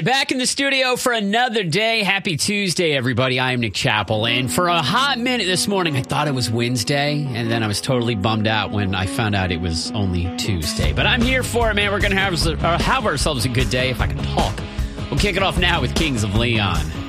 right, back in the studio for another day. Happy Tuesday, everybody. I am Nick Chappell, and for a hot minute this morning, I thought it was Wednesday, and then I was totally bummed out when I found out it was only Tuesday. But I'm here for it, man. We're going to have ourselves a good day if I can talk. We'll kick it off now with Kings of Leon.